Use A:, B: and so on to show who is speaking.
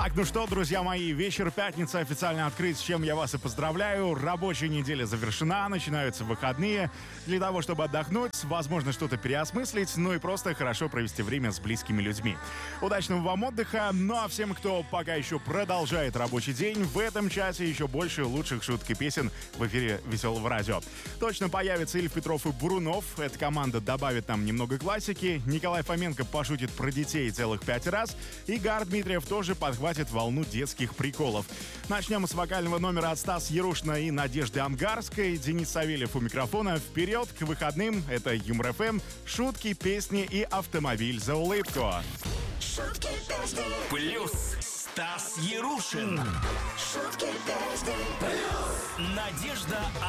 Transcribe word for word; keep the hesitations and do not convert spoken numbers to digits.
A: Так, ну что, друзья мои, вечер пятницы официально открыт, с чем я вас и поздравляю. Рабочая неделя завершена, начинаются выходные. Для того, чтобы отдохнуть, возможно, что-то переосмыслить, ну и просто хорошо провести время с близкими людьми. Удачного вам отдыха, ну а всем, кто пока еще продолжает рабочий день, в этом часе еще больше лучших шуток и песен в эфире Веселого радио. Точно появятся Ильф, Петров и Бурунов. Эта команда добавит нам немного классики. Николай Фоменко пошутит про детей целых пять раз. И Гар Дмитриев тоже подхватит волну детских приколов. Начнем с вокального номера от Стаса Ярушина и Надежды Амгарской. Денис Савельев у микрофона. Вперед к выходным. Это Юмор эф эм, шутки, песни и автомобиль за улыбку.
B: Шутки, песни.
C: Плюс Стас Ярушин.
B: Шутки, песни.
C: Плюс Надежда